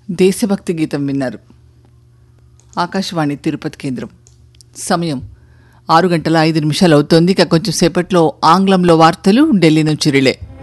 దేశభక్తి గీతం విన్నారు. ఆకాశవాణి తిరుపతి కేంద్రం. సమయం 6 గంటల 5 నిమిషాలు అవుతోంది. ఇక కొంచెం సేపట్లో ఆంగ్లంలో వార్తలు ఢిల్లీ నుంచి రిలే.